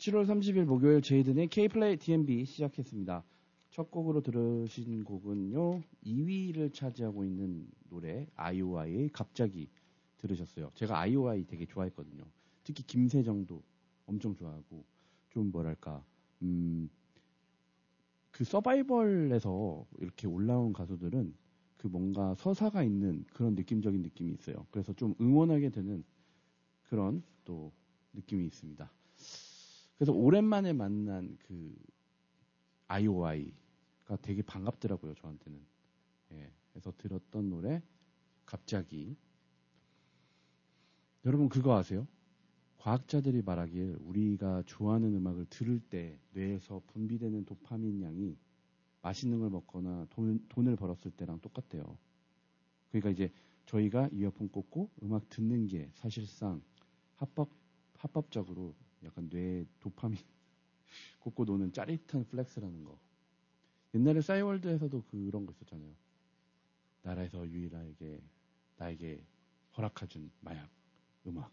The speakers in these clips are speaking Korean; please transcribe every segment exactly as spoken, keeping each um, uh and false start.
칠월 삼십일 목요일 제이든의 K-플레이 디엠비 시작했습니다. 첫 곡으로 들으신 곡은요, 이 위를 차지하고 있는 노래 아이오아이의 갑자기 들으셨어요. 제가 아이오아이 되게 좋아했거든요. 특히 김세정도 엄청 좋아하고 좀 뭐랄까 음, 그 서바이벌에서 이렇게 올라온 가수들은 그 뭔가 서사가 있는 그런 느낌적인 느낌이 있어요. 그래서 좀 응원하게 되는 그런 또 느낌이 있습니다. 그래서 오랜만에 만난 그 아이오아이가 되게 반갑더라고요, 저한테는. 예, 그래서 들었던 노래 갑자기. 여러분 그거 아세요? 과학자들이 말하길 우리가 좋아하는 음악을 들을 때 뇌에서 분비되는 도파민 양이 맛있는 걸 먹거나 돈, 돈을 벌었을 때랑 똑같대요. 그러니까 이제 저희가 이어폰 꽂고 음악 듣는 게 사실상 합법, 합법적으로 약간 뇌에 도파민 꽂고 노는 짜릿한 플렉스라는 거. 옛날에 싸이월드에서도 그런 거 있었잖아요. 나라에서 유일하게 나에게 허락해준 마약, 음악.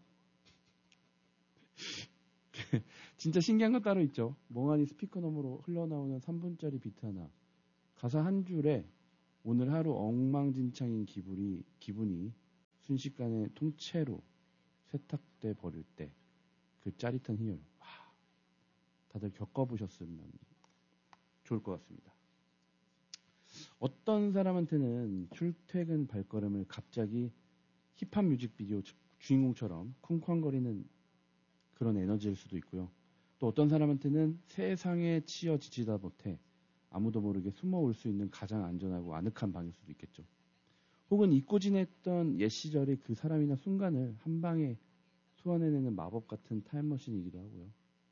진짜 신기한 거 따로 있죠. 멍하니 스피커 너머로 흘러나오는 삼 분짜리 비트 하나. 가사 한 줄에 오늘 하루 엉망진창인 기분이, 기분이 순식간에 통째로 세탁돼 버릴 때 그 짜릿한 희열. 와, 다들 겪어보셨으면 좋을 것 같습니다. 어떤 사람한테는 출퇴근 발걸음을 갑자기 힙합 뮤직비디오 주인공처럼 쿵쾅거리는 그런 에너지일 수도 있고요. 또 어떤 사람한테는 세상에 치여 지지다 못해 아무도 모르게 숨어 올 수 있는 가장 안전하고 아늑한 방일 수도 있겠죠. 혹은 잊고 지냈던 옛 시절의 그 사람이나 순간을 한 방에 소환해내는 마법 같은 타임머신이기도 하고요.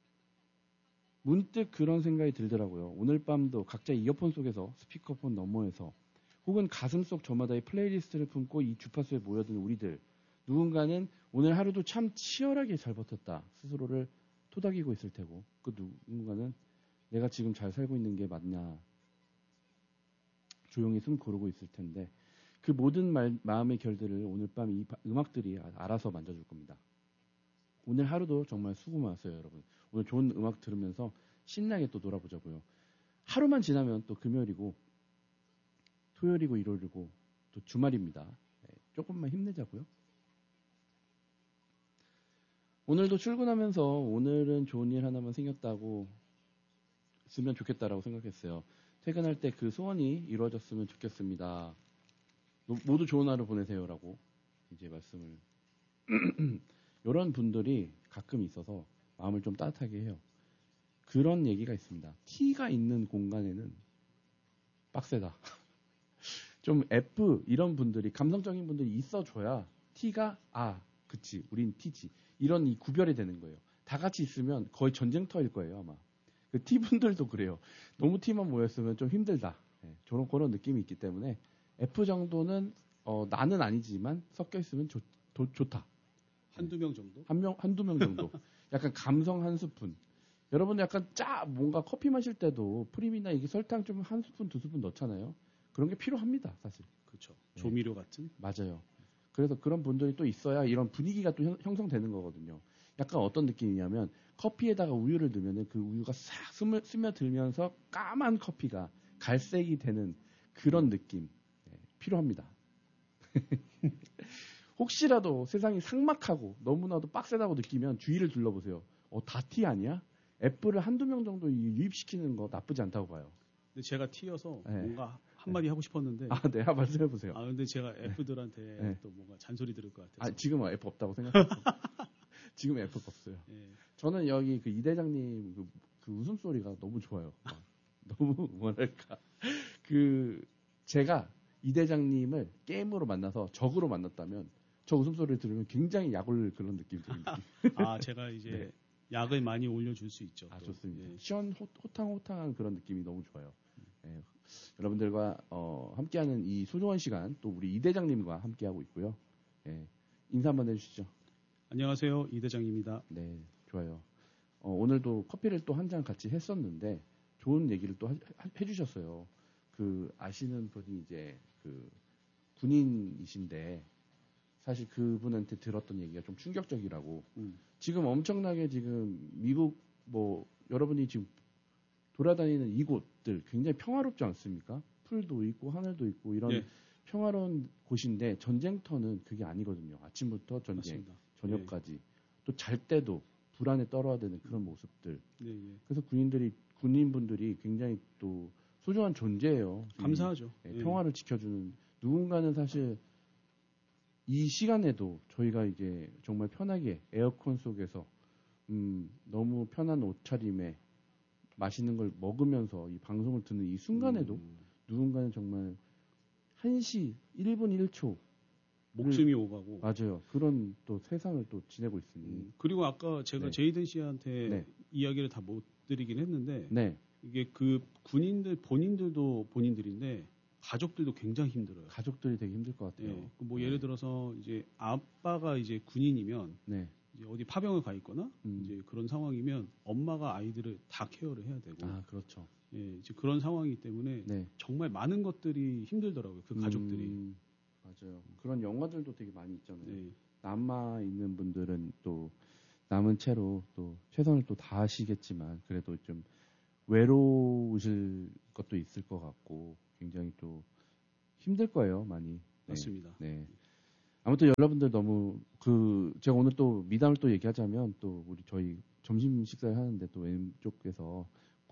문득 그런 생각이 들더라고요. 오늘 밤도 각자 이어폰 속에서 스피커폰 너머에서 혹은 가슴 속 저마다의 플레이리스트를 품고 이 주파수에 모여든 우리들, 누군가는 오늘 하루도 참 치열하게 잘 버텼다 스스로를 토닥이고 있을 테고, 그 누군가는 내가 지금 잘 살고 있는 게 맞냐 조용히 숨 고르고 있을 텐데, 그 모든 말, 마음의 결들을 오늘 밤 이 음악들이 알아서 만져줄 겁니다. 오늘 하루도 정말 수고 많았어요, 여러분. 오늘 좋은 음악 들으면서 신나게 또 놀아보자고요. 하루만 지나면 또 금요일이고 토요일이고 일요일이고 또 주말입니다. 네, 조금만 힘내자고요. 오늘도 출근하면서 오늘은 좋은 일 하나만 생겼다고 쓰면 좋겠다라고 생각했어요. 퇴근할 때 그 소원이 이루어졌으면 좋겠습니다. 모두 좋은 하루 보내세요라고 이제 말씀을 이런 분들이 가끔 있어서 마음을 좀 따뜻하게 해요. 그런 얘기가 있습니다. T가 있는 공간에는 빡세다. 좀 F 이런 분들이, 감성적인 분들이 있어줘야 T가 아 그치 우린 T지 이런 이 구별이 되는 거예요. 다 같이 있으면 거의 전쟁터일 거예요 아마. 그 T분들도 그래요. 너무 T만 모였으면 좀 힘들다. 네, 저런 그런 느낌이 있기 때문에 F 정도는 어, 나는 아니지만 섞여 있으면 좋, 도, 좋다. 한두 명 정도? 한 명, 한두 명 정도. 약간 감성 한 스푼. 여러분 약간 짜, 뭔가 커피 마실 때도 프림이나 이게 설탕 좀 한 스푼, 두 스푼 넣잖아요. 그런 게 필요합니다, 사실. 그렇죠. 조미료 네. 같은? 맞아요. 그래서 그런 분들이 또 있어야 이런 분위기가 또 형, 형성되는 거거든요. 약간 어떤 느낌이냐면 커피에다가 우유를 넣으면 그 우유가 싹 스며, 스며들면서 까만 커피가 갈색이 되는 그런 느낌. 네, 필요합니다. 혹시라도 세상이 삭막하고 너무나도 빡세다고 느끼면 주위를 둘러보세요. 어, 다 T 아니야? F를 한두 명 정도 유입시키는 거 나쁘지 않다고 봐요. 근데 제가 T여서 네. 뭔가 한마디 네. 하고 싶었는데. 아, 네. 한번 말씀해보세요. 아, 근데 제가 F들한테 네. 또 뭔가 잔소리 들을 것 같아서. 아, 지금은 F 없다고 생각해요. 지금 F 없어요. 네. 저는 여기 그 이 대장님 그, 그 웃음소리가 너무 좋아요. 너무 뭐랄까. 그, 제가 이 대장님을 게임으로 만나서 적으로 만났다면 저 웃음소리를 들으면 굉장히 약 올릴 그런 느낌이 듭니다. 아, 제가 이제 네. 약을 많이 올려줄 수 있죠. 아, 또. 좋습니다. 네. 시원 호, 호탕호탕한 그런 느낌이 너무 좋아요. 네. 여러분들과 어, 함께하는 이 소중한 시간, 또 우리 이 대장님과 함께하고 있고요. 네. 인사 한번 해주시죠. 안녕하세요, 이 대장입니다. 네, 좋아요. 어, 오늘도 커피를 또 한 잔 같이 했었는데 좋은 얘기를 또 하, 하, 해주셨어요. 그 아시는 분이 이제 그 군인이신데 사실 그분한테 들었던 얘기가 좀 충격적이라고. 음. 지금 엄청나게 지금 미국 뭐 여러분이 지금 돌아다니는 이곳들 굉장히 평화롭지 않습니까? 풀도 있고 하늘도 있고 이런 네. 평화로운 곳인데 전쟁터는 그게 아니거든요. 아침부터 전쟁, 맞습니다. 저녁까지 또 잘 때도 불안에 떨어야 되는 그런 모습들. 네, 예. 그래서 군인들이 군인분들이 굉장히 또 소중한 존재예요. 감사하죠. 이, 예, 예. 평화를 지켜주는 누군가는 사실 이 시간에도 저희가 이제 정말 편하게 에어컨 속에서 음, 너무 편한 옷차림에 맛있는 걸 먹으면서 이 방송을 듣는 이 순간에도 음. 누군가는 정말 한 시 일 분 일 초 목숨이 오가고. 맞아요. 그런 또 세상을 또 지내고 있으니. 음. 그리고 아까 제가 네. 제이든 씨한테 네. 이야기를 다 못 드리긴 했는데 네. 이게 그 군인들 본인들도 본인들인데 가족들도 굉장히 힘들어요. 가족들이 되게 힘들 것 같아요. 예. 뭐 네. 예를 들어서 이제 아빠가 이제 군인이면 네. 이제 어디 파병을 가 있거나 음. 이제 그런 상황이면 엄마가 아이들을 다 케어를 해야 되고 아, 그렇죠. 예, 이제 그런 상황이기 때문에 네. 정말 많은 것들이 힘들더라고요. 그 가족들이. 음, 맞아요. 그런 영화들도 되게 많이 있잖아요. 네. 남아 있는 분들은 또 남은 채로 또 최선을 또 다하시겠지만 그래도 좀 외로우실 것도 있을 것 같고 굉장히 또 힘들 거예요, 많이. 네. 맞습니다. 네. 아무튼 여러분들 너무 그 제가 오늘 또 미담을 또 얘기하자면 또 우리 저희 점심 식사를 하는데 또 왼쪽에서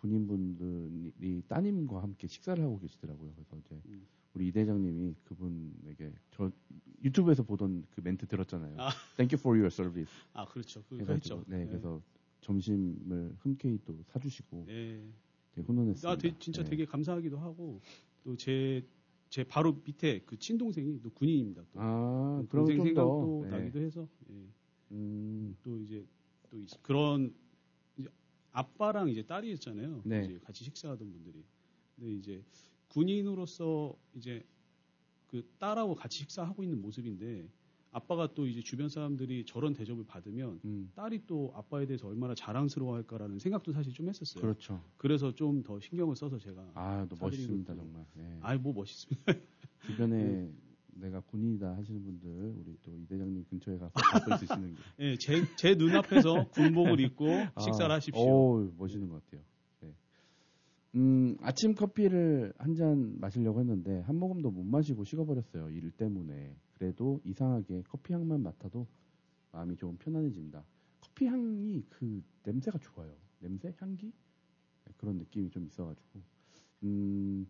군인분들이 따님과 함께 식사를 하고 계시더라고요. 그래서 이제 음. 우리 이 대장님이 그분에게 저 유튜브에서 보던 그 멘트 들었잖아요. 아. Thank you for your service. 아, 그렇죠. 그거 해가지고, 했죠. 네, 네. 그래서 점심을 흔쾌히 또 사주시고 네. 되게 훈훈했습니다. 아, 되게, 진짜 네. 되게 감사하기도 하고 또 제 제 바로 밑에 그 친동생이 또 군인입니다. 또. 아, 그 그럼 동생 좀 생각도 더, 네. 나기도 해서 예. 음, 또 이제 또 있- 그런 이제 아빠랑 이제 딸이 있잖아요. 네. 이제 같이 식사하던 분들이. 근데 이제 군인으로서 이제 그 딸하고 같이 식사하고 있는 모습인데 아빠가 또 이제 주변 사람들이 저런 대접을 받으면 음, 딸이 또 아빠에 대해서 얼마나 자랑스러워할까라는 생각도 사실 좀 했었어요. 그렇죠. 그래서 좀 더 신경을 써서 제가 아, 너 사드리고 멋있습니다, 있고. 정말. 네. 아이 뭐 멋있습니다. 주변에 내가 군인이다 하시는 분들, 우리 또 이 대장님 근처에 가서 밥을 드시는 게. 예, 제, 제 눈앞에서 군복을 입고 식사를 아, 하십시오. 오, 멋있는 것 같아요. 네. 음, 아침 커피를 한 잔 마시려고 했는데 한 모금도 못 마시고 식어버렸어요. 일 때문에. 그래도 이상하게 커피 향만 맡아도 마음이 조금 편안해집니다. 커피 향이 그 냄새가 좋아요. 냄새? 향기? 네, 그런 느낌이 좀 있어가지고. 음,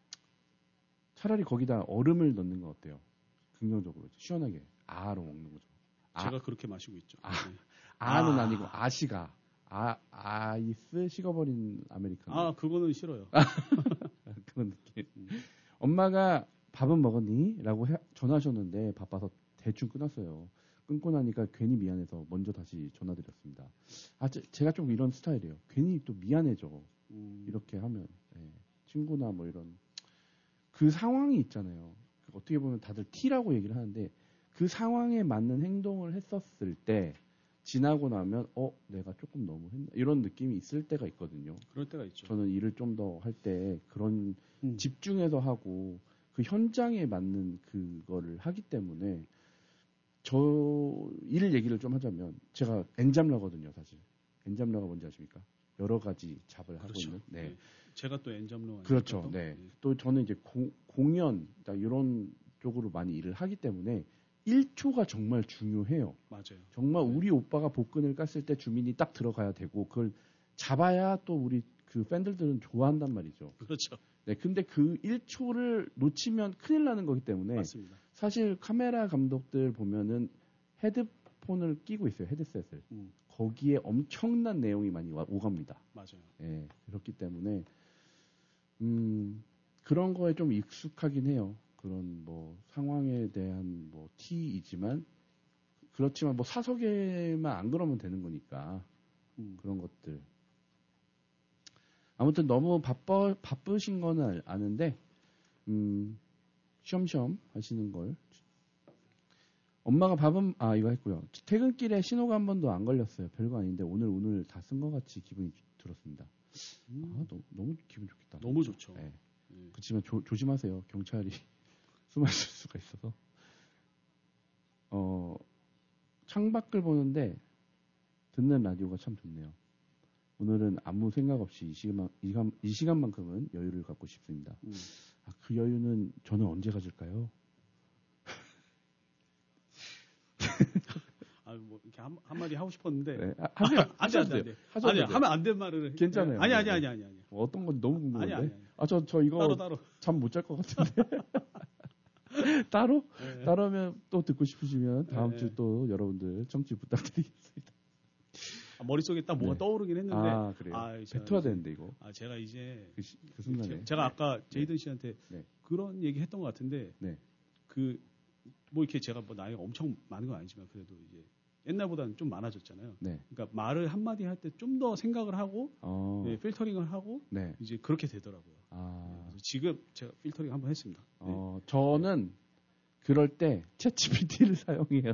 차라리 거기다 얼음을 넣는 건 어때요? 긍정적으로. 시원하게. 아로 먹는 거죠. 아, 제가 그렇게 마시고 있죠. 아. 네. 아는 아. 아니고 아시가. 아, 아이스 식어버린 아메리카노. 아, 그거는 싫어요. 그런 느낌. 음. 엄마가 밥은 먹었니? 라고 해- 전화하셨는데 바빠서 대충 끊었어요. 끊고 나니까 괜히 미안해서 먼저 다시 전화드렸습니다. 아, 제, 제가 좀 이런 스타일이에요. 괜히 또 미안해져. 음. 이렇게 하면. 예. 친구나 뭐 이런. 그 상황이 있잖아요. 어떻게 보면 다들 T라고 얘기를 하는데 그 상황에 맞는 행동을 했었을 때 지나고 나면 어 내가 조금 너무 했나 이런 느낌이 있을 때가 있거든요. 그럴 때가 있죠. 저는 일을 좀 더 할 때 그런 음. 집중해서 하고 그 현장에 맞는 그거를 하기 때문에 저 일 얘기를 좀 하자면 제가 엔잡러거든요, 사실. 엔잡러가 뭔지 아십니까? 여러 가지 잡을 하고 그렇죠. 있는. 네. 네. 제가 또 엔잡로 아닙니까, 그렇죠. 또? 네. 또 저는 이제 고- 공연 이런 쪽으로 많이 일을 하기 때문에 일 초가 정말 중요해요. 맞아요. 정말 네. 우리 오빠가 복근을 깠을 때 주민이 딱 들어가야 되고 그걸 잡아야 또 우리 그 팬들들은 좋아한단 말이죠. 그렇죠. 네, 근데 그 일 초를 놓치면 큰일 나는 거기 때문에 맞습니다. 사실 카메라 감독들 보면은 헤드폰을 끼고 있어요. 헤드셋을. 음. 거기에 엄청난 내용이 많이 와- 오갑니다. 맞아요. 예, 그렇기 때문에 음, 그런 거에 좀 익숙하긴 해요. 그런 뭐 상황에 대한 뭐 T이지만 그렇지만 뭐 사석에만 안 그러면 되는 거니까 음. 그런 것들. 아무튼 너무 바빠 바쁘신 거는 알- 아는데 음, 쉬엄쉬엄 하시는 걸. 엄마가 밥은 아 이거 했고요. 퇴근길에 신호가 한 번도 안 걸렸어요. 별거 아닌데 오늘 오늘 다 쓴 것 같이 기분이 들었습니다. 음. 아, 너무, 너무 기분 좋겠다. 너무 좋죠. 네. 네. 그렇지만 조, 조심하세요. 경찰이 숨어있을 수가 있어서. 어, 창밖을 보는데 듣는 라디오가 참 좋네요. 오늘은 아무 생각 없이 이 시간, 이 시간, 이 시간만큼은 여유를 갖고 싶습니다. 음. 아, 그 여유는 저는 언제 가질까요? 아, 뭐 이렇게 한, 한마디 하고 싶었는데. 네. 아, 하세요. 하셔도 돼요. 아니, 하셔도 돼요. 하면 안 된 말을. 괜찮아요. 아니, 아니, 아니, 아니, 아니. 뭐 어떤 건 너무 궁금한데. 아니, 아니, 아니. 아, 저, 저 이거 따로, 따로. 잠 못 잘 것 같은데. 따로? 네. 따로면 또 듣고 싶으시면 다음 네. 주 또 여러분들 청취 부탁드리겠습니다. 아, 머릿속에 딱 뭐가 네. 떠오르긴 했는데. 아, 그래요? 아, 뱉어야 되는데, 이거. 아, 제가 이제. 그, 시, 그 순간에. 제가 아까 제이든 씨한테 네. 그런 얘기 했던 것 같은데. 네. 그, 뭐 이렇게 제가 뭐 나이가 엄청 많은 건 아니지만 그래도 이제 옛날보다는 좀 많아졌잖아요. 네. 그러니까 말을 한마디 할 때 좀 더 생각을 하고 어. 네, 필터링을 하고 네. 이제 그렇게 되더라고요. 아. 네, 그래서 지금 제가 필터링 한번 했습니다. 네. 어, 저는 그럴 때 챗지피티를 사용해요.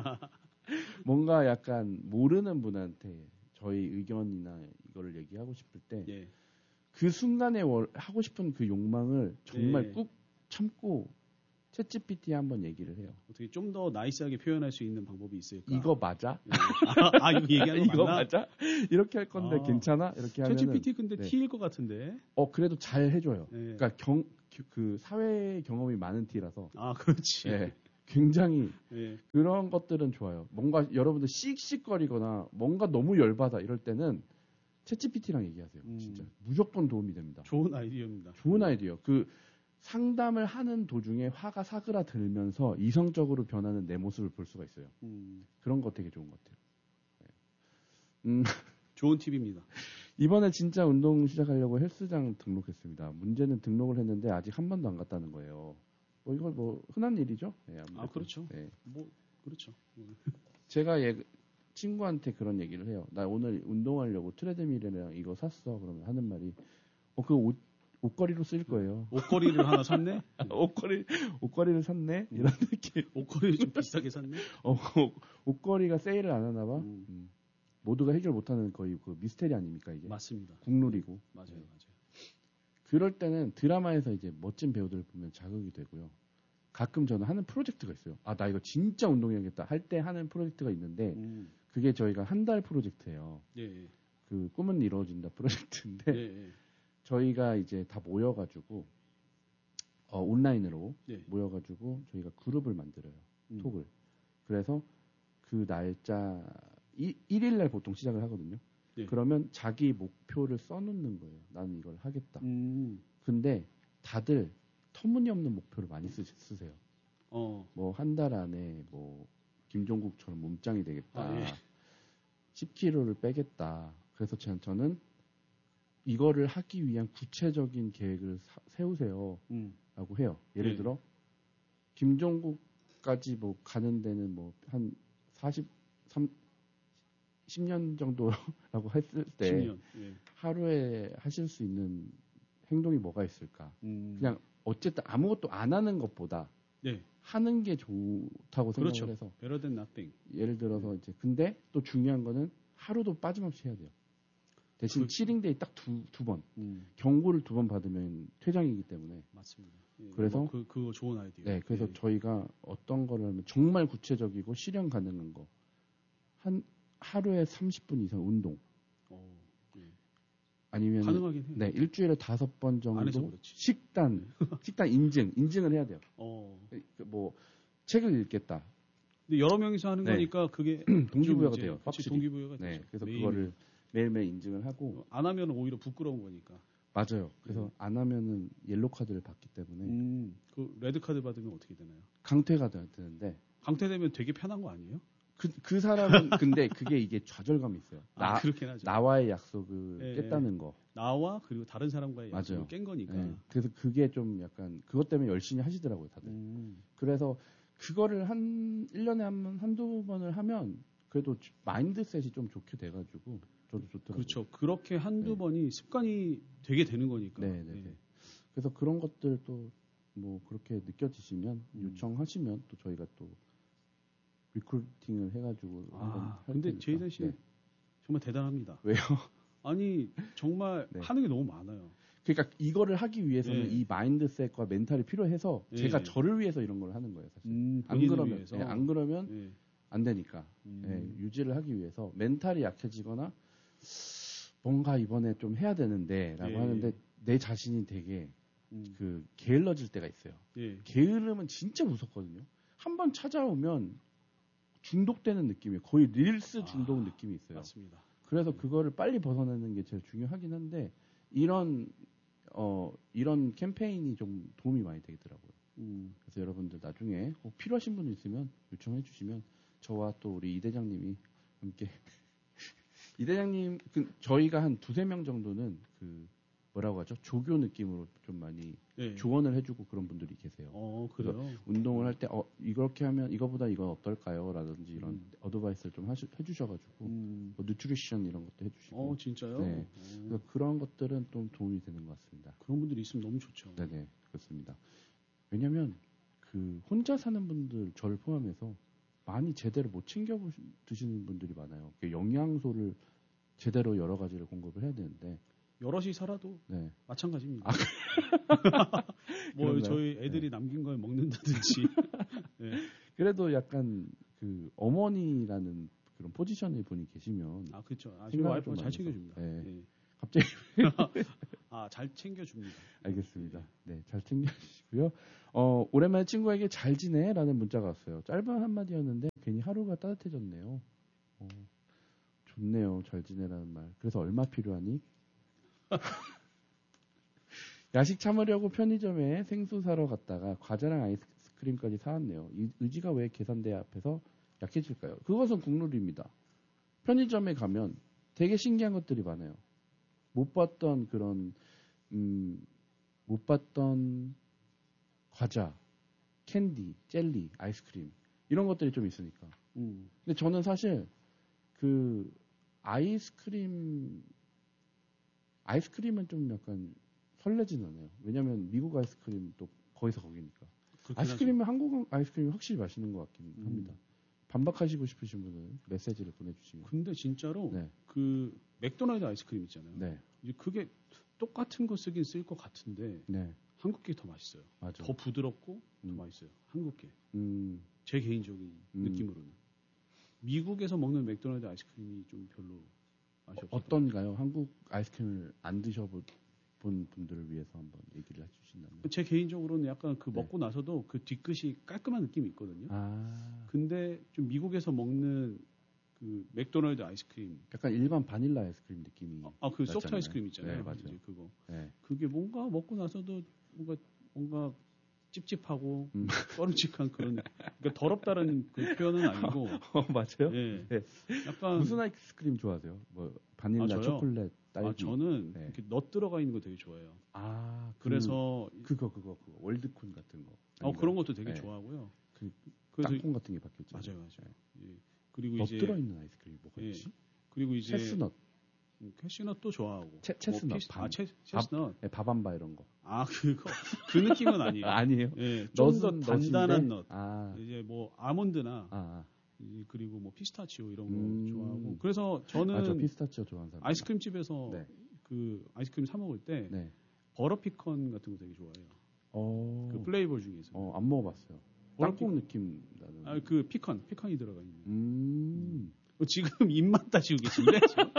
뭔가 약간 모르는 분한테 저희 의견이나 이거를 얘기하고 싶을 때 그 예. 순간에 월, 하고 싶은 그 욕망을 정말 예. 꾹 참고 챗지피티에 한번 얘기를 해요. 어떻게 좀 더 나이스하게 표현할 수 있는 방법이 있을까? 이거 맞아? 예. 아, 아, 이거 얘기하는 거 이거 맞나? 맞아? 이렇게 할 건데 아. 괜찮아? 이렇게 하면은 챗지피티 근데 네. T일 것 같은데. 어 그래도 잘 해줘요. 예. 그러니까 경, 그 사회 경험이 많은 T라서 아, 그렇지. 네, 굉장히 예. 그런 것들은 좋아요. 뭔가 여러분들 씩씩거리거나 뭔가 너무 열받아 이럴 때는 챗지피티랑 얘기하세요. 음. 진짜 무조건 도움이 됩니다. 좋은 아이디어입니다. 좋은 아이디어. 그 상담을 하는 도중에 화가 사그라들면서 이성적으로 변하는 내 모습을 볼 수가 있어요. 음. 그런 거 되게 좋은 것 같아요. 네. 음, 좋은 팁입니다. 이번에 진짜 운동 시작하려고 헬스장 등록했습니다. 문제는 등록을 했는데 아직 한 번도 안 갔다는 거예요. 뭐 이거 뭐 흔한 일이죠. 네, 아무래도. 아, 그렇죠. 네. 뭐 그렇죠. 제가 얘 친구한테 그런 얘기를 해요. 나 오늘 운동하려고 트레드밀이랑 이거 샀어. 그러면 하는 말이 어 그 옷 옷걸이로 쓸 거예요. 옷걸이를 하나 샀네? 옷걸이 옷걸이를 샀네. 이런 느낌. 옷걸이 좀 비싸게 샀네? 어, 옷걸이가 세일을 안 하나 봐. 음. 음. 모두가 해결 못하는 거의 그 미스테리 아닙니까 이게. 맞습니다. 국룰이고. 맞아요, 네. 맞아요. 그럴 때는 드라마에서 이제 멋진 배우들을 보면 자극이 되고요. 가끔 저는 하는 프로젝트가 있어요. 아, 나 이거 진짜 운동해야겠다 할 때 하는 프로젝트가 있는데 음. 그게 저희가 한 달 프로젝트예요. 예, 예. 그 꿈은 이루어진다 프로젝트인데 예, 예. 저희가 이제 다 모여가지고 어, 온라인으로 예. 모여가지고 저희가 그룹을 만들어요. 음. 톡을. 그래서 그 날짜 일 일 날 보통 시작을 하거든요. 예. 그러면 자기 목표를 써놓는 거예요. 나는 이걸 하겠다. 음. 근데 다들 터무니없는 목표를 많이 쓰, 쓰세요. 어. 뭐 한 달 안에 뭐 김종국처럼 몸짱이 되겠다. 아, 예. 십 킬로그램를 빼겠다. 그래서 저, 저는 이거를 하기 위한 구체적인 계획을 사, 세우세요. 음. 라고 해요. 예를 예. 들어 김종국까지 뭐 가는 데는 뭐 한 사십삼, 십 년 정도라고 했을 때 십 년. 예. 하루에 하실 수 있는 행동이 뭐가 있을까? 음. 그냥 어쨌든 아무것도 안 하는 것보다 예. 하는 게 좋다고 생각을 그렇죠. 해서 Better than nothing. 예를 들어서 이제 근데 또 중요한 거는 하루도 빠짐없이 해야 돼요. 대신 그- 칠링데이 딱 두 두 번 음. 경고를 두 번 받으면 퇴장이기 때문에 맞습니다. 예. 그래서- 뭐 그 그거 좋은 아이디어. 네 그래서 예. 저희가 어떤 거를 하면 정말 구체적이고 실현 가능한 거 한 하루에 삼십 분 이상 운동 어. 예. 아니면 가능하긴 해요. 네 일주일에 다섯 번 안 해서 정도 그렇지. 식단 식단 인증 인증을 해야 돼요. 어. 그 뭐 책을 읽겠다. 근데 여러 명이서 하는 네. 거니까 그게 동기부여가 좀 이제 돼요. 그치, 확실히. 동기부여가 네, 되죠. 그래서 매일. 그거를 매일매일 인증을 하고 안 하면 오히려 부끄러운 거니까. 맞아요. 그래서 음. 안 하면은 옐로 카드를 받기 때문에 음. 그 레드 카드 받으면 어떻게 되나요? 강퇴가 되- 되는데 강퇴되면 되게 편한 거 아니에요? 그, 그 사람은 근데 그게 이게 좌절감이 있어요. 아, 나, 그렇긴 하죠. 나와의 약속을 예, 깼다는 거. 나와 그리고 다른 사람과의 맞아요. 약속을 깬 거니까. 네, 그래서 그게 좀 약간 그것 때문에 열심히 하시더라고요, 다들. 음. 그래서 그거를 한 일 년에 한 번, 한두 번을 하면 그래도 마인드셋이 좀 좋게 돼가지고 저도 좋더라고요. 그렇죠. 그렇게 한두 네. 번이 습관이 되게 되는 거니까. 네, 네, 네. 그래서 그런 것들 또 뭐 그렇게 느껴지시면 음. 요청하시면 또 저희가 또 리크루팅을 해가지고 한번 아, 할 근데 테니까. 제이든 씨 네. 정말 대단합니다. 왜요? 아니 정말 네. 하는 게 너무 많아요. 그러니까 이거를 하기 위해서는 네. 이 마인드셋과 멘탈이 필요해서 네. 제가 저를 위해서 이런 걸 하는 거예요, 사실. 음, 안 본인을 그러면 위해서. 네, 안 그러면 네. 안 되니까 음. 네, 유지를 하기 위해서 멘탈이 약해지거나 뭔가 이번에 좀 해야 되는데라고 예, 하는데 예. 내 자신이 되게 음. 그 게을러질 때가 있어요. 예. 게으름은 진짜 무섭거든요. 한번 찾아오면 중독되는 느낌이에요. 거의 릴스 중독 아, 느낌이 있어요. 맞습니다. 그래서 그거를 빨리 벗어나는 게 제일 중요하긴 한데 이런 어 이런 캠페인이 좀 도움이 많이 되더라고요. 음. 그래서 여러분들 나중에 꼭 필요하신 분 있으면 요청해 주시면 저와 또 우리 이 대장님이 함께 이 대장님 그 저희가 한 두세 명 정도는 그 뭐라고 하죠? 조교 느낌으로 좀 많이 예. 조언을 해주고 그런 분들이 계세요. 어, 그래요? 운동을 할 때, 어, 이렇게 하면 이거보다 이건 어떨까요? 라든지 이런 음. 어드바이스를 좀 하시, 해주셔가지고, 음. 뭐 뉴트리션 이런 것도 해주시고. 어, 진짜요? 네. 어. 그래서 그런 것들은 좀 도움이 되는 것 같습니다. 그런 분들이 있으면 너무 좋죠. 네네, 그렇습니다. 왜냐면, 그, 혼자 사는 분들, 저를 포함해서 많이 제대로 못 챙겨 드시는 분들이 많아요. 영양소를 제대로 여러 가지를 공급을 해야 되는데, 여럿이 살아도 네. 마찬가지입니다. 아, 뭐 그런가요? 저희 애들이 네. 남긴 걸 먹는다든지. 네. 그래도 약간 그 어머니라는 그런 포지션의 분이 계시면 아 그렇죠. 아, 저희 와이프가 잘 챙겨줍니다. 네. 네. 갑자기 아 잘 챙겨줍니다. 알겠습니다. 네, 잘 챙겨주시고요. 어, 오랜만에 친구에게 잘 지내라는 문자가 왔어요. 짧은 한마디였는데 괜히 하루가 따뜻해졌네요. 어, 좋네요. 잘 지내라는 말. 그래서 얼마 필요하니? 야식 참으려고 편의점에 생수 사러 갔다가 과자랑 아이스크림까지 사왔네요. 이 의지가 왜 계산대 앞에서 약해질까요? 그것은 국룰입니다. 편의점에 가면 되게 신기한 것들이 많아요. 못 봤던 그런 음, 못 봤던 과자, 캔디, 젤리, 아이스크림 이런 것들이 좀 있으니까. 음. 근데 저는 사실 그 아이스크림 아이스크림은 좀 약간 설레진 않아요. 왜냐면 미국 아이스크림 또 거기서 거기니까. 아이스크림은 하죠. 한국 아이스크림이 확실히 맛있는 것 같긴 음. 합니다. 반박하시고 싶으신 분은 메시지를 보내주시면. 근데 진짜로 네. 그 맥도날드 아이스크림 있잖아요. 네. 이제 그게 똑같은 거 쓰긴 쓸 것 같은데 네. 한국 게 더 맛있어요. 맞아. 더 부드럽고 음. 더 맛있어요. 한국 게. 음. 제 개인적인 음. 느낌으로는. 미국에서 먹는 맥도날드 아이스크림이 좀 별로 맛이 없어요. 어떤가요? 한국 아이스크림을 안 드셔본 분들을 위해서 한번 얘기를 해주신다면. 제 개인적으로는 약간 그 네. 먹고 나서도 그 뒤끝이 깔끔한 느낌이 있거든요. 아. 근데 좀 미국에서 먹는 그 맥도날드 아이스크림. 약간 일반 바닐라 아이스크림 느낌이. 아, 그 소프트 아이스크림 있잖아요. 네, 맞아요. 이제 그거. 네. 그게 뭔가 먹고 나서도 뭔가 뭔가 찝찝하고 음. 꺼름직한 그런 그러니까 더럽다는 그 표현은 아니고 어, 맞아요? 예. 네. 약간 무슨 아이스크림 좋아하세요? 뭐 바닐라, 아, 초콜릿, 딸기. 아, 저는 네. 이렇게 넛 들어가 있는 거 되게 좋아해요. 아, 그, 그래서 그거 그거 그거 월드콘 같은 거. 어, 그런 것도 되게 네. 좋아하고요. 그 그래서 땅콩 같은 게 박혔죠. 맞아요, 맞아요. 예. 그리고 넛 이제 들어 있는 아이스크림이 뭐가 예. 있지? 그리고 이제 체스넛. 음, 캐시넛도 좋아하고. 채, 체스넛. 뭐 피스, 밤. 아, 채, 체스넛. 네, 바밤바 이런 거. 아, 그거 그 느낌은 아니에요. 아니에요. 예, 좀 더 넛은 단단한 넛인데? 넛. 아. 이제 뭐 아몬드나 아, 아. 이- 그리고 뭐 피스타치오 이런 거 음. 좋아하고. 그래서 저는 아, 저 피스타치오 좋아하는 사람. 아이스크림 집에서 네. 그 아이스크림 사 먹을 때 네. 버터피컨 같은 거 되게 좋아해요. 어. 그 플레이버 중에서. 어, 안 먹어봤어요. 땅콩 느낌 나는. 아, 그 피컨, 피컨이 들어가 있는. 음. 어, 지금 입만 따시고 계신데 지금,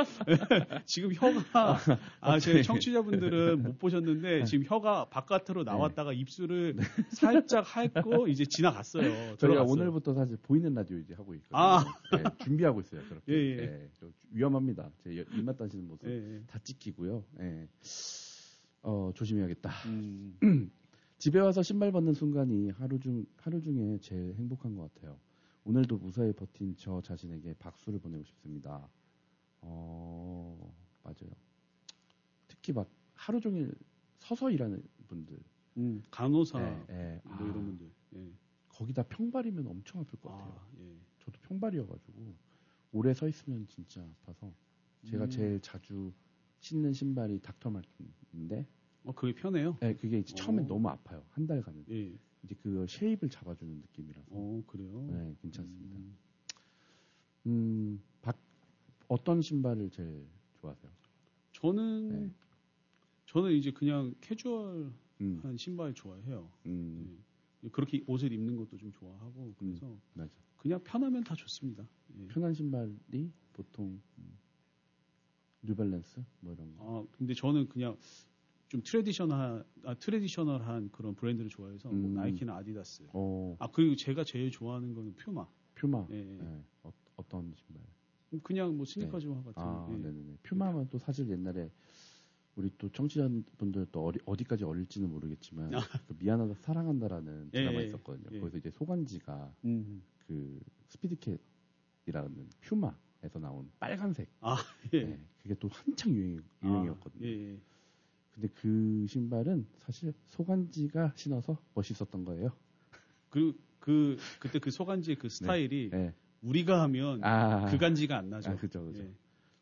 지금 혀가 아, 제 청취자분들은 못 보셨는데 지금 혀가 바깥으로 나왔다가 네. 입술을 네. 살짝 핥고 이제 지나갔어요. 저희가 들어갔어요. 오늘부터 사실 보이는 라디오 이제 하고 있거든요. 아. 네, 준비하고 있어요. 그렇게. 예, 예. 네, 위험합니다. 제 입맛 따시는 모습 예, 예. 다 찍히고요. 예. 어, 조심해야겠다. 음. 집에 와서 신발 벗는 순간이 하루 중 하루 중에 제일 행복한 것 같아요. 오늘도 무사히 버틴 저 자신에게 박수를 보내고 싶습니다. 어, 맞아요. 특히 막 하루 종일 서서 일하는 분들. 음, 간호사, 예, 예. 뭐 아, 이런 분들. 예. 거기다 평발이면 엄청 아플 것 같아요. 아, 예. 저도 평발이어가지고 오래 서 있으면 진짜 아파서 제가 음. 제일 자주 신는 신발이 닥터 마틴인데. 어, 그게 편해요? 네, 그게 이제 처음엔 오. 너무 아파요. 한 달간은. 예. 이제 그 쉐입을 잡아주는 느낌이라서. 어, 그래요? 네, 괜찮습니다. 음, 음 박, 어떤 신발을 제일 좋아하세요? 저는, 네. 저는 이제 그냥 캐주얼한 음, 신발 좋아해요. 음, 예. 그렇게 옷을 입는 것도 좀 좋아하고, 그래서 음, 맞아. 그냥 편하면 다 좋습니다. 예. 편한 신발이 보통 음, 뉴발란스 뭐 이런 거. 아, 근데 저는 그냥 좀 트레디셔널, 아, 트레디셔널한 그런 브랜드를 좋아해서 뭐 음. 나이키나 아디다스. 어, 아, 그리고 제가 제일 좋아하는 거는 퓨마. 퓨마. 예, 예. 네. 어, 어떤 신발? 그냥 뭐 스니커즈 같은. 아, 예. 네네네. 퓨마만 또 사실 옛날에 우리 또 청취자분들 또 어디, 어디까지 어릴지는 모르겠지만 아. 그 미안하다 사랑한다라는 예, 드라마 예, 있었거든요. 예. 거기서 이제 소간지가 음. 그 스피드캣이라는 퓨마에서 나온 빨간색. 아, 예. 네, 그게 또 한창 유행, 유행이었거든요. 아, 예, 예. 근데 그 신발은 사실 소간지가 신어서 멋있었던 거예요. 그, 그, 그때 그 소간지의 그 스타일이 네. 우리가 하면 아, 그 간지가 안 나죠. 아, 그죠, 그죠. 예,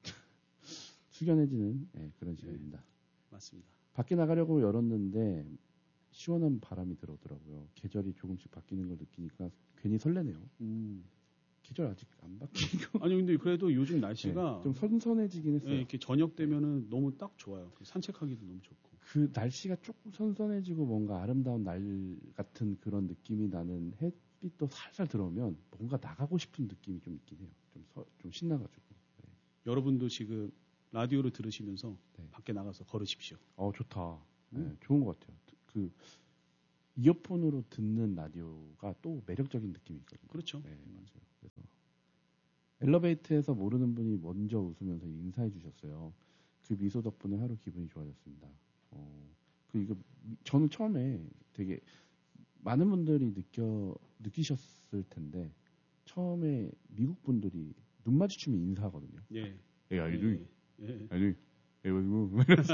숙연해지는 네, 그런 시간입니다. 맞습니다. 밖에 나가려고 열었는데 시원한 바람이 들어오더라고요. 계절이 조금씩 바뀌는 걸 느끼니까 괜히 설레네요. 음. 계절 아직 안 바뀌고 아니, 근데 그래도 요즘 날씨가 네, 좀 선선해지긴 했어요. 예, 이렇게 저녁 되면은 너무 딱 좋아요. 산책하기도 너무 좋고. 그 날씨가 조금 선선해지고 뭔가 아름다운 날 같은 그런 느낌이 나는 햇빛도 살살 들어오면 뭔가 나가고 싶은 느낌이 좀 있긴 해요. 좀, 서, 좀 신나가지고. 네. 여러분도 지금 라디오를 들으시면서 네. 밖에 나가서 걸으십시오. 어, 좋다. 네, 음. 좋은 것 같아요. 그 이어폰으로 듣는 라디오가 또 매력적인 느낌이 있거든요. 그렇죠. 네, 맞아요. 그래서 엘리베이터에서 모르는 분이 먼저 웃으면서 인사해 주셨어요. 그 미소 덕분에 하루 기분이 좋아졌습니다. 어, 그 이거 저는 처음에 되게 많은 분들이 느껴 느끼셨을 텐데 처음에 미국 분들이 눈 마주치면 인사하거든요. 예. 예, 아이들, 예. 아이들, 이러고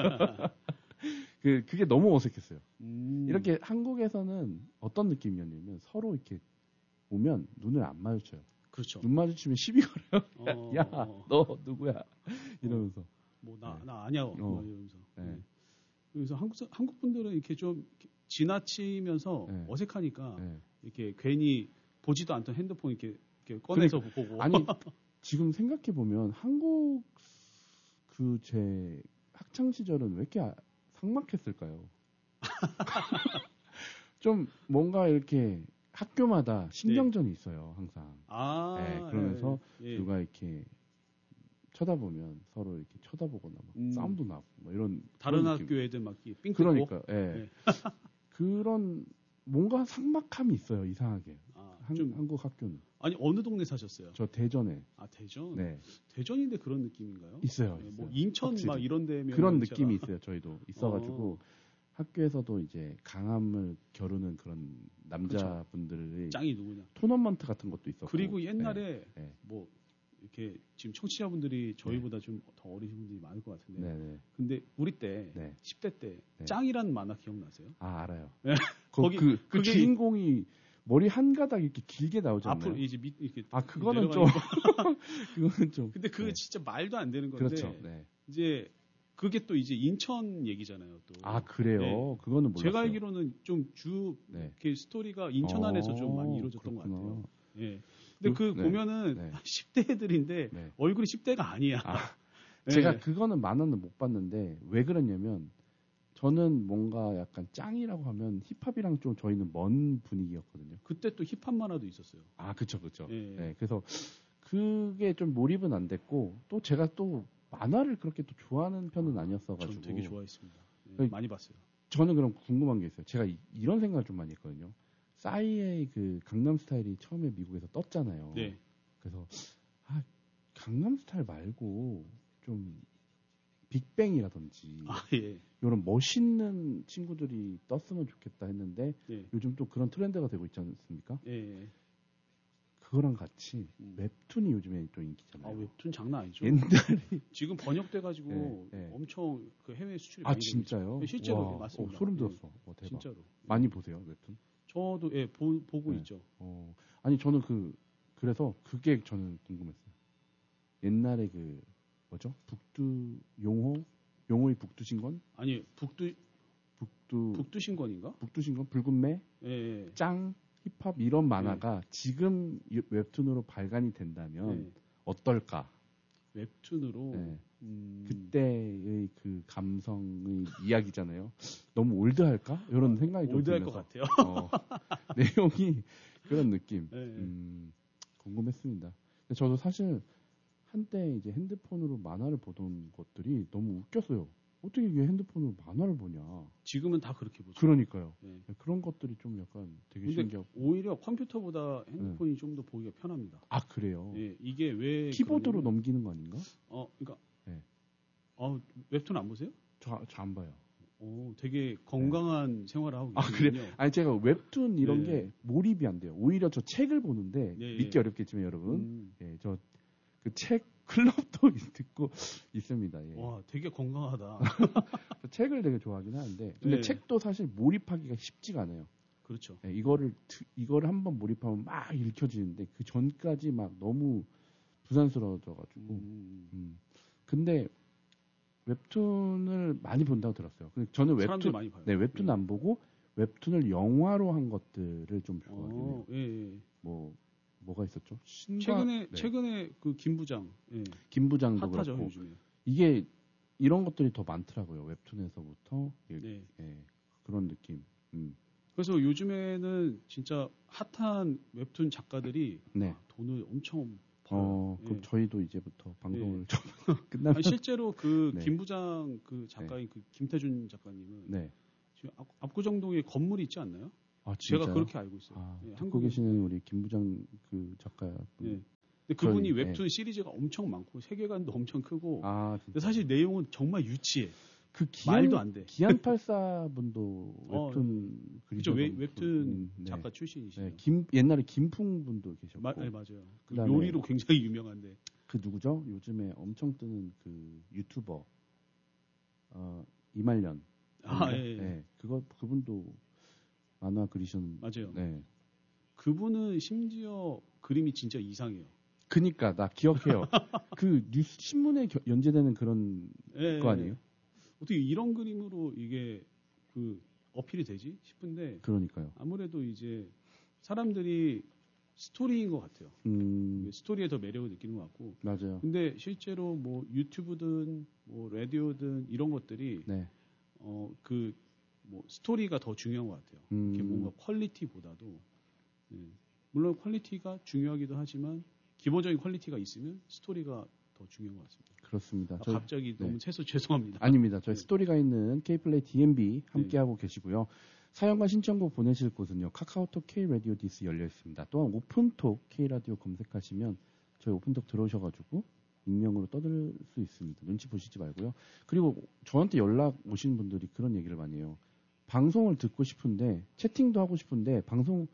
그 그게 너무 어색했어요. 음. 이렇게 한국에서는 어떤 느낌이었냐면 서로 이렇게 오면 눈을 안 마주쳐요. 그렇죠. 눈 마주치면 시비 걸어요. 어, 야, 어. 너 누구야? 이러면서. 뭐 나 네. 나 아니야. 어. 뭐 이러면서. 네. 예. 그래서 한국 사- 한국 분들은 이렇게 좀 지나치면서 네. 어색하니까 네. 이렇게 괜히 보지도 않던 핸드폰 이렇게, 이렇게 꺼내서 보고. 아니 지금 생각해 보면 한국 그 제 학창 시절은 왜 이렇게 아- 삭막했을까요? 좀 뭔가 이렇게 학교마다 신경전이 있어요, 항상. 아, 네, 그러면서 예, 예. 누가 이렇게 쳐다보면 서로 이렇게 쳐다보거나 막 음. 싸움도 나고 뭐 이런 다른 그런 학교 느낌. 애들 막 삥 뜯고. 그러니까 예. 네. 그런 뭔가 삭막함이 있어요, 이상하게. 아, 한, 좀 한국 학교는. 아니 어느 동네 사셨어요? 저 대전에. 아 대전. 네. 대전인데 그런 느낌인가요? 있어요. 네, 있어요. 뭐 인천 확실히. 막 이런 데면 그런 제가- 느낌이 있어요. 저희도 있어가지고 어. 학교에서도 이제 강함을 겨루는 그런 남자분들의 짱이 누구냐? 토너먼트 같은 것도 있었고. 그리고 옛날에 네, 네. 뭐 이렇게 지금 청취자분들이 저희보다 좀 더 어리신 분들이 많을 것 같은데. 네, 네. 근데 우리 때 네. 십 대 때 네. 짱이라는 만화 기억나세요? 아 알아요. 네. 그, 거기- 그, 그 그게- 주인공이 머리 한 가닥 이렇게 길게 나오지 않나요? 앞으로 이제 밑 이렇게 아 그거는 좀 내려가니까. 그거는 좀. 근데 그거 네. 진짜 말도 안 되는 건데 그렇죠. 네. 이제 그게 또 이제 인천 얘기잖아요. 또. 아 그래요. 네. 그거는 몰랐어요. 제가 알기로는 좀 주 네. 스토리가 인천 안에서 좀 많이 어, 이루어졌던 것 그렇구나. 같아요. 예. 근데 그, 그- 네. 보면은 네. 십 대 애들인데 네. 얼굴이 십 대가 아니야. 아, 네. 제가 그거는 만화는 못 봤는데 왜 그러냐면 저는 뭔가 약간 짱이라고 하면 힙합이랑 좀 저희는 먼 분위기였거든요. 그때 또 힙합 만화도 있었어요. 아 그쵸 그쵸. 예. 네, 그래서 그게 좀 몰입은 안 됐고 또 제가 또 만화를 그렇게 또 좋아하는 편은 아니었어가지고 전 되게 좋아했습니다. 예, 그- 많이 봤어요. 저는 그럼 궁금한 게 있어요. 제가 이, 런 생각을 좀 많이 했거든요. 싸이의 그 강남 스타일이 처음에 미국에서 떴잖아요. 네. 그래서 아 강남 스타일 말고 좀 빅뱅이라든지 아 예. 이런 멋있는 친구들이 떴으면 좋겠다 했는데 예. 요즘 또 그런 트렌드가 되고 있지 않습니까? 예. 예. 그거랑 같이 음. 웹툰이 요즘에 또 인기잖아요. 아 웹툰 장난 아니죠. 옛날에 지금 번역돼가지고 네, 네. 엄청 그 해외 수출이 아 많이 되고 진짜요? 있어요. 네, 실제로 와, 맞습니다. 어, 소름 예. 돋았어. 어, 대박. 진짜로. 많이 보세요 웹툰? 저도 예 보, 보고 네. 있죠. 어, 아니 저는 그 그래서 그게 저는 궁금했어요. 옛날에 그 뭐죠? 북두 용호 용호의 북두신권? 아니 북두 북두 북두신권인가? 북두신권 붉은 매 예. 예. 짱 힙합 이런 만화가 지금 이- 웹툰으로 발간이 된다면 예. 어떨까? 웹툰으로 네. 음, 그때의 그 감성의 이야기잖아요. 너무 올드할까? 이런 생각이 좀 올드할 것 들면서 같아요. 어, 내용이 그런 느낌. 네. 음, 궁금했습니다. 근데 저도 사실 한때 이제 핸드폰으로 만화를 보던 것들이 너무 웃겼어요. 어떻게 이게 핸드폰으로 만화를 보냐. 지금은 다 그렇게 보죠. 그러니까요. 네. 그런 것들이 좀 약간 되게 근데 신기하고. 오히려 컴퓨터보다 핸드폰이 네. 좀 더 보기가 편합니다. 아 그래요? 네, 이게 왜 키보드로 그러냐면, 넘기는 거 아닌가? 어, 그러니까 네. 어, 웹툰 안 보세요? 저 안 봐요. 오, 되게 건강한 네. 생활을 하고 계시군요. 아, 그래? 아니, 제가 웹툰 이런 네. 게 몰입이 안 돼요. 오히려 저 책을 보는데, 네. 믿기 어렵겠지만, 여러분. 음. 예, 저, 그 책 클럽도 듣고 있습니다. 예. 와, 되게 건강하다. 저 책을 되게 좋아하긴 하는데, 근데 네. 책도 사실 몰입하기가 쉽지가 않아요. 그렇죠. 예, 이거를, 이거를 한번 몰입하면 막 읽혀지는데, 그 전까지 막 너무 부산스러워져가지고. 음. 음. 근데, 웹툰을 많이 본다고 들었어요. 저는 웹툰 많이 봐요. 네, 웹툰 예. 안 보고 웹툰을 영화로 한 것들을 좀 좋아하긴 해요. 어, 예, 예. 뭐 뭐가 있었죠? 신과, 최근에 네. 최근에 그 김부장, 예. 김부장도 핫하죠, 그렇고 요즘에. 이게 이런 것들이 더 많더라고요. 웹툰에서부터 예, 네. 예, 그런 느낌. 음. 그래서 요즘에는 진짜 핫한 웹툰 작가들이 네. 돈을 엄청 어, 그럼 예. 저희도 이제부터 방송을 예. 좀 끝나면 아니, 실제로 그 네. 김부장 그 작가인 네. 그 김태준 작가님은 네. 지금 압구정동에 건물이 있지 않나요? 아, 제가 그렇게 알고 있어요. 아, 네, 듣고 계시는 우리 김부장 그 작가. 네. 근데 그분이 저희, 웹툰 네. 시리즈가 엄청 많고 세계관도 엄청 크고. 아, 근데 사실 내용은 정말 유치해. 그 기안, 말도 안 돼. 기안팔사 분도 웹툰 어, 그죠 웹툰 음, 네. 작가 출신이시죠. 네, 김 옛날에 김풍 분도 계셨고. 마, 네, 맞아요. 그 요리로 굉장히 유명한데. 그 누구죠? 요즘에 엄청 뜨는 그 유튜버 어, 이말년. 아, 예, 예. 네, 그거 그분도 만화 그리시는. 맞아요. 네. 그분은 심지어 그림이 진짜 이상해요. 그니까 나 기억해요. 그 뉴스 신문에 겨, 연재되는 그런 예, 거 아니에요? 어떻게 이런 그림으로 이게 그 어필이 되지 싶은데. 그러니까요. 아무래도 이제 사람들이 스토리인 것 같아요. 음. 스토리에 더 매력을 느끼는 것 같고. 맞아요. 근데 실제로 뭐 유튜브든 뭐 라디오든 이런 것들이 네. 어 그 뭐 스토리가 더 중요한 것 같아요. 음. 이게 뭔가 퀄리티보다도 네. 물론 퀄리티가 중요하기도 하지만 기본적인 퀄리티가 있으면 스토리가 더 중요한 것 같습니다. 그렇습니다. 아, 저희, 갑자기 네. 너무 채소 죄송합니다. 아닙니다. 저희 네. 스토리가 있는 K플레이 디엠비 함께하고 네. 계시고요. 사연과 신청곡 보내실 곳은요. 카카오톡 K라디오 디스 열려 있습니다. 또한 오픈톡 K라디오 검색하시면 저희 오픈톡 들어오셔가지고 익명으로 떠들 수 있습니다. 눈치 보시지 말고요. 그리고 저한테 연락 오시는 분들이 그런 얘기를 많이 해요. 방송을 듣고 싶은데 채팅도 하고 싶은데 방송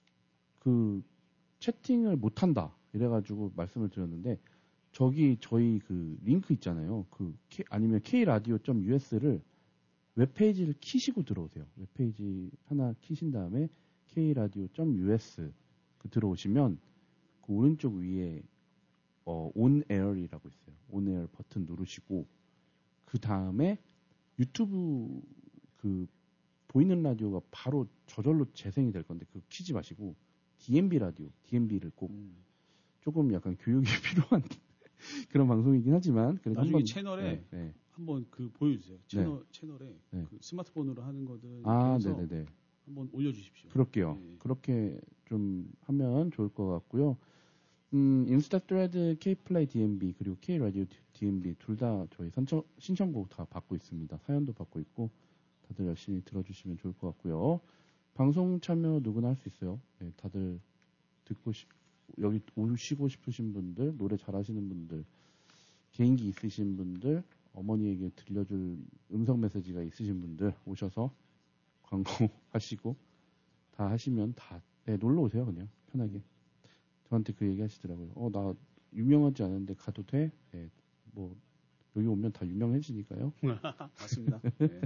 그 채팅을 못한다 이래가지고 말씀을 드렸는데 저기 저희 그 링크 있잖아요. 그 K, 아니면 K라디오.us를 웹페이지를 키시고 들어오세요. 웹페이지 하나 키신 다음에 K라디오.us 그 들어오시면 그 오른쪽 위에 어, 온에어이라고 있어요. 온에어 버튼 누르시고 그 다음에 유튜브 그 보이는 라디오가 바로 저절로 재생이 될 건데 그거 키지 마시고 디엠비 라디오, 디엠비를 꼭 음. 조금 약간 교육이 필요한 그런 방송이긴 하지만 그래도 나중에 한번, 채널에 네, 네. 한번 그 보여주세요. 채널 네. 채널에 네. 그 스마트폰으로 하는 거든 아, 해서 네네네. 한번 올려주십시오. 그럴게요. 네. 그렇게 좀 하면 좋을 것 같고요. 음, 인스타 트레드 K플레이 디엠비 그리고 K라디오 디엠비 둘 다 저희 선청, 신청곡 다 받고 있습니다. 사연도 받고 있고 다들 열심히 들어주시면 좋을 것 같고요. 방송 참여 누구나 할 수 있어요. 네, 다들 듣고 싶, 여기 오시고 싶으신 분들, 노래 잘하시는 분들, 개인기 있으신 분들, 어머니에게 들려줄 음성 메시지가 있으신 분들 오셔서 광고 하시고 다 하시면 다 네, 놀러 오세요. 그냥 편하게. 저한테 그 얘기 하시더라고요. 어, 나 유명하지 않은데 가도 돼? 네, 뭐 여기 오면 다 유명해지니까요. 맞습니다. 네.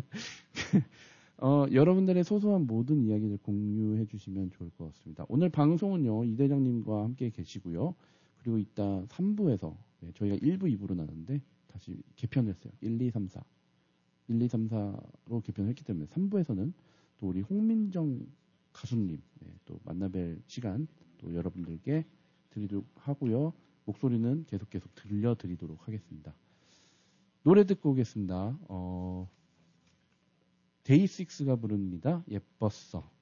어, 여러분들의 소소한 모든 이야기를 공유해 주시면 좋을 것 같습니다. 오늘 방송은요, 이 대장님과 함께 계시고요. 그리고 이따 삼 부에서, 네, 저희가 일 부, 이 부로 나눴는데, 다시 개편했어요. 일, 이, 삼, 사. 일, 이, 삼, 사로 개편했기 때문에 삼 부에서는 또 우리 홍민정 가수님, 네, 또 만나뵐 시간 또 여러분들께 드리도록 하고요. 목소리는 계속 계속 들려드리도록 하겠습니다. 노래 듣고 오겠습니다. 어, 데이식스가 부릅니다. 예뻤어.